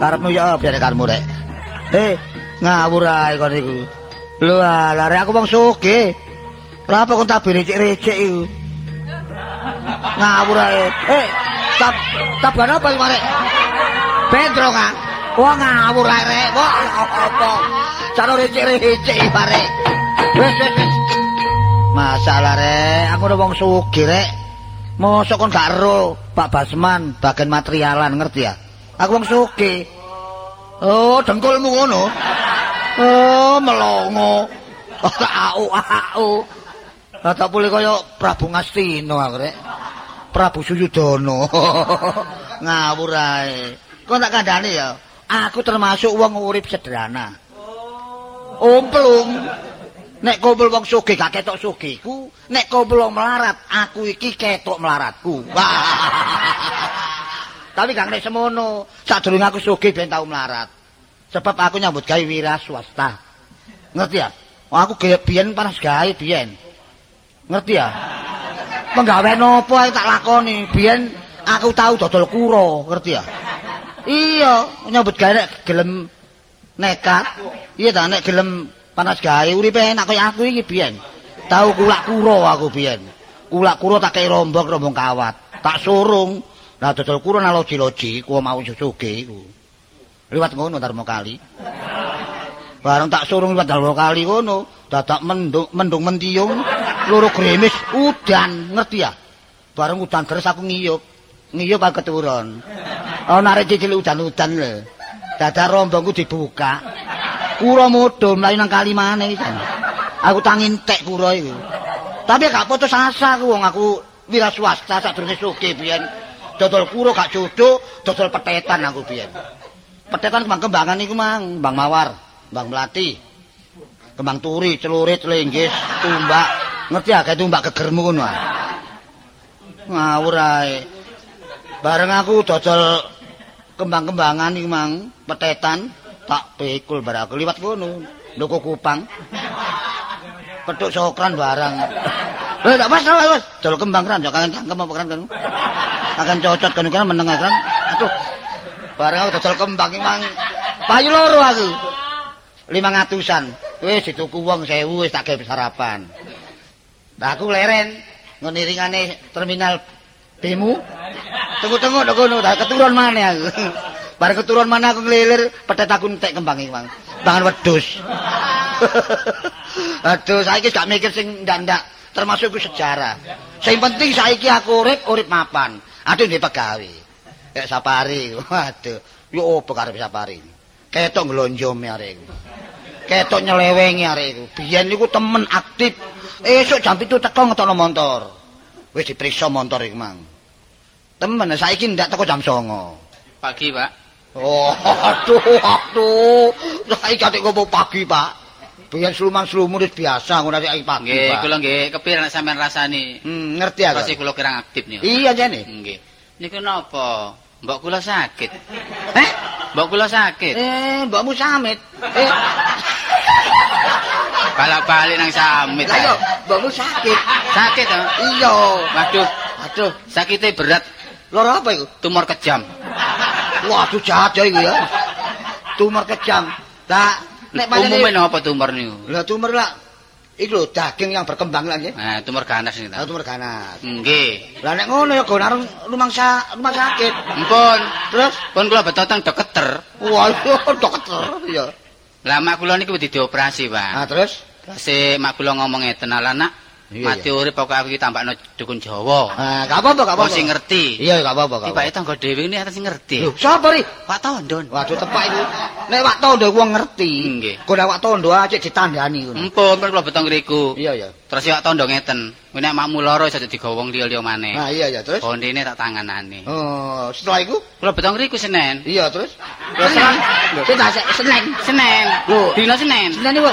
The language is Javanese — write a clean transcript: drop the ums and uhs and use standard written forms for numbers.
Karepmu ya biar karepmu rek. Ngawur ae kon iku. Lho ala rek aku wong sugih. Lha apa kon tak recek-recek iku? Ngawur ae. Taban apa iku rek? Pedro ka. Wah ngawur ae rek. Wah apa? Cara recek-recek iki rek. Wis. Masalah rek, aku ora wong sugih rek. Mosok kon gak ero Pak Basman bagian materialan ngerti ya? Aku wong sugih. Oh, dengkulmu ngono. Oh, melongo. Au. Tak boleh kaya Prabu Ngastina aku rek. Prabu Suyudana. Ngawur ae. Kok tak kandhani ya? Aku termasuk wong urip sederhana. Omplung. Nek kumpul wong sugih gak ketok sugihku, nek kumpul wong melarat, aku iki ketok melaratku. Tapi gak nek semono, sadurunge aku sugih ben tau melarat. Sebab aku nyambut gawe wira swasta. Ngerti ya? Aku biyen panas gawe biyen. Ngerti ya? Penggawean opo ae tak lakoni. Biyen aku tau dodol kuro, ngerti ya? Iya, nyambut gawe nek gelem nekat. Iya ta nek gelem panas gawe uripe enak kaya aku iki biyen. Tahu kulak kuro aku biyen. Kulak kuro tak kei rombong kawat. Tak surung. Lah dodol kuro nang loji-loji ku mau sugih iku. Liwat ngono Darmo Kali. Bareng tak surung liwat Darmo Kali ngono, dadak mendung mentiung, loro gremis udan, ngerti ya? Bareng udan deres aku ngiyup. Ngiyup aku keturun. Ana arek cicil udan-udan lho. Dadak rombongku dibuka. Kura modho mlayu nang kali maneh iki. Aku tangi entek kura iku. Tapi gak putus asa aku wong aku wira swasta sadurunge sugih biyen. Dodol kura gak jodoh, dodol petetan aku biyen. Petetan kembang-kembangan iku mang, Bang Mawar, Bang Melati. Kembang turi, celurit, lenggis, tumbak. Ngerti ya kayak tumbak gegermu ngono. Ngawur ae. Bareng aku dodol kembang-kembangan iku mang, petetan. Tak pikul barang aku liwat ngono ndoko kupang petuk sokran barang tak pas dol kembang kan kangen tangkem apa kan akan cocot kan meneng kan aduh barang aku dodol kembang mang payu loro aku 500-an wis dituku wong 1000 wis tak gawe sarapan nah aku leren ngeniringane terminal Bemu tunggu ngono tak keturun maneh aku. Bareng keturun mana aku ngelilir, petet aku entek kembang iki, Bang. Bangan wedhus. Aduh, saiki gak mikir sing ndak-ndak, termasuk iku sejarah. Sing penting saiki aku urip mapan. Aduh ndek pegawe. Kayak sapari. Waduh, yo opo karep sapari. Ketok nglonjome arek iku. Ketok nyelewengi arek iku. Biyen niku temen aktif. Esuk jam 7 teko ngetokno motor. Wis diperiksa motor iku, Mang. Temen saiki ndak teko jam 09.00. Pagi, Pak. Oh, aduh. Saiki kate ngopo pagi, Pak. Biyen sluman-slumun wis biasa ngono saiki pagi, Pak. Nggih, Pak. kula nggih kepir nek sampean rasani. Ngerti aku. Pasti kula kirang aktif niku. Iya jane. Nggih. Niku napa? Mbok kula sakit. Mbok kula sakit. Mbokmu samit. Balak-balik nang samit. Lah yo, mbokmu sakit. Sakit to? Iya. Waduh, sakite berat. Loro apa iku? Tumor kejam. Waduh jahat ya iku ya. Tumor kejam. Lah nek pancen umume napa tumor niku? Lah tumor lah iku lho daging yang berkembang lah nggih. Nah, tumor ganas niku. Tumor ganas. Nggih. Lah nek ngono ya go nang rumah sakit. Empun. Terus pun kula betoteng dokter. Waduh, dokter ya. Lah mak kula niku dioperasi, Pak. Nah, terus si mak kula ngomong ngeten, "Lah nak, mati urip kok aku iki tambakno dukun Jawa." Gak apa-apa. Sing ngerti. Iya, gak apa-apa. Tibake tangga dhewe ini atas sing ngerti. Lho, sapa ri? Pak Tondon. Waduh tepak iku. Nek Pak Tondo wong ngerti. Nggih. Kok nek Pak Tondo aja ditandani ngono. Empun, kula betong ngriku. Iya. Terus Pak Tondo ngeten, nek makmu lara aja digawa wong liya-liya maneh. Nah, iya terus. Bondene tak tanganane. Oh, setelah iku kula betong ngriku Senin. Iya, terus. Senin. Senin. Senin. Lho, Dina Senin. Senin iku